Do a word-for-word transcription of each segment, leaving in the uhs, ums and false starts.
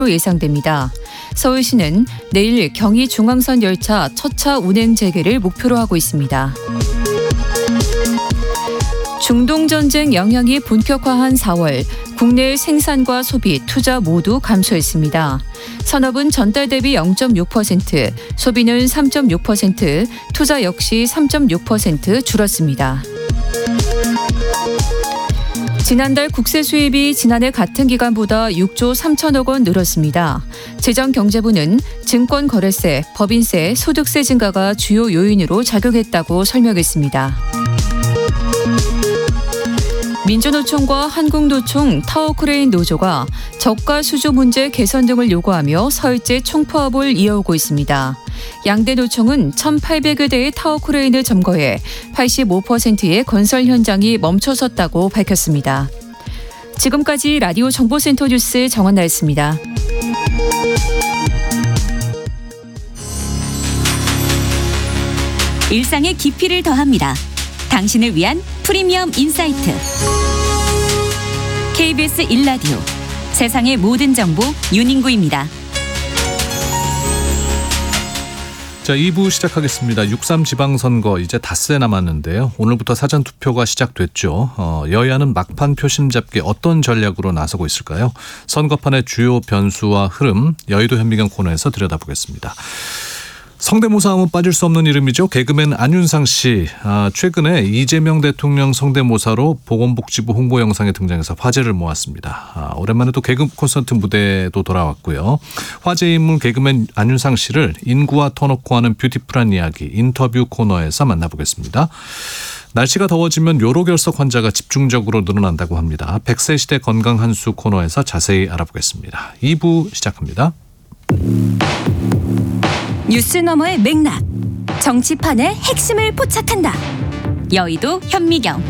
예상됩니다. 서울시는 내일 경의중앙선 열차 첫 차 운행 재개를 목표로 하고 있습니다. 중동전쟁 영향이 본격화한 사월, 국내 생산과 소비, 투자 모두 감소했습니다. 산업은 전달 대비 영 점 육 퍼센트, 소비는 삼 점 육 퍼센트, 투자 역시 삼 점 육 퍼센트 줄었습니다. 지난달 국세 수입이 지난해 같은 기간보다 육조 삼천억 원 늘었습니다. 재정경제부는 증권거래세, 법인세, 소득세 증가가 주요 요인으로 작용했다고 설명했습니다. 민주노총과 한국노총, 타워크레인 노조가 저가 수주 문제 개선 등을 요구하며 서울제 총파업을 이어오고 있습니다. 양대 노총은 천팔백여 대의 타워크레인을 점거해 팔십오 퍼센트의 건설 현장이 멈춰섰다고 밝혔습니다. 지금까지 라디오 정보센터 뉴스 정원나였습니다. 일상의 깊이를 더합니다. 당신을 위한 프리미엄 인사이트. 케이비에스 일 라디오 세상의 모든 정보 윤인구입니다. 자, 이 부 시작하겠습니다. 육삼 지방선거 이제 닷새 남았는데요. 오늘부터 사전투표가 시작됐죠. 어, 여야는 막판 표심 잡기 어떤 전략으로 나서고 있을까요? 선거판의 주요 변수와 흐름, 여의도 현미경 코너에서 들여다보겠습니다. 성대모사 하면 빠질 수 없는 이름이죠. 개그맨 안윤상 씨. 아, 최근에 이재명 대통령 성대모사로 보건복지부 홍보 영상에 등장해서 화제를 모았습니다. 아, 오랜만에 또 개그 콘서트 무대도 돌아왔고요. 화제 인물 개그맨 안윤상 씨를 인구와 터놓고 하는 뷰티풀한 이야기 인터뷰 코너에서 만나보겠습니다. 날씨가 더워지면 요로결석 환자가 집중적으로 늘어난다고 합니다. 백 세 시대 건강 한수 코너에서 자세히 알아보겠습니다. 이 부 시작합니다. 뉴스 너머의 맥락, 정치판의 핵심을 포착한다. 여의도 현미경.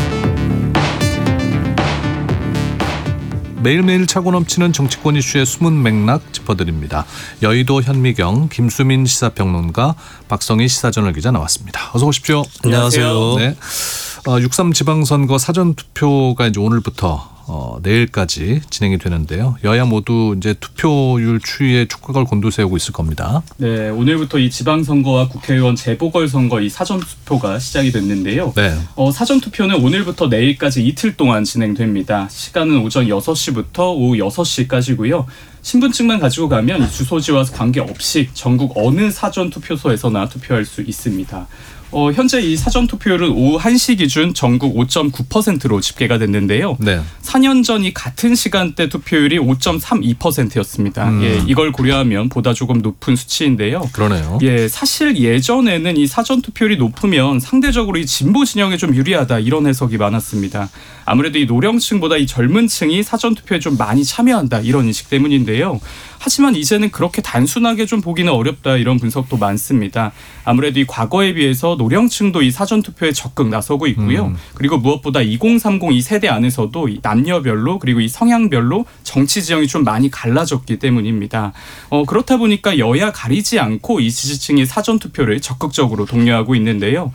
매일매일 차고 넘치는 정치권 이슈의 숨은 맥락 짚어드립니다. 여의도 현미경 김수민 시사평론가, 박성희 시사저널 기자 나왔습니다. 어서 오십시오. 안녕하세요. 네. 어, 육삼 지방선거 사전투표가 이제 오늘부터 어, 내일까지 진행이 되는데요. 여야 모두 이제 투표율 추이에 촉각을 곤두세우고 있을 겁니다. 네, 오늘부터 이 지방선거와 국회의원 재보궐선거 이 사전투표가 시작이 됐는데요. 네. 어, 사전투표는 오늘부터 내일까지 이틀 동안 진행됩니다. 시간은 오전 여섯 시부터 오후 여섯 시까지고요. 신분증만 가지고 가면 이 주소지와 관계없이 전국 어느 사전투표소에서나 투표할 수 있습니다. 어, 현재 이 사전투표율은 오후 한 시 기준 전국 오 점 구 퍼센트로 집계가 됐는데요. 네. 사 년 전 이 같은 시간대 투표율이 오 점 삼이 퍼센트였습니다. 음. 예, 이걸 고려하면 보다 조금 높은 수치인데요. 그러네요. 예, 사실 예전에는 이 사전투표율이 높으면 상대적으로 이 진보 진영에 좀 유리하다 이런 해석이 많았습니다. 아무래도 이 노령층보다 이 젊은 층이 사전투표에 좀 많이 참여한다 이런 인식 때문인데요. 하지만 이제는 그렇게 단순하게 좀 보기는 어렵다 이런 분석도 많습니다. 아무래도 이 과거에 비해서 노령층도 이 사전투표에 적극 나서고 있고요. 음. 그리고 무엇보다 이공삼공 이 세대 안에서도 이 남녀별로 그리고 이 성향별로 정치 지형이 좀 많이 갈라졌기 때문입니다. 어, 그렇다 보니까 여야 가리지 않고 이 지지층이 사전투표를 적극적으로 독려하고 있는데요.